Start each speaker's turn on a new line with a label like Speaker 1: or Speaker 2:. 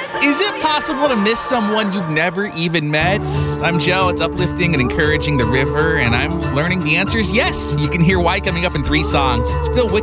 Speaker 1: Is it possible to miss someone you've never even met? I'm Joe. It's uplifting and encouraging the river, and I'm learning the answer is yes. You can hear why coming up in 3 songs. It's Phil Wick.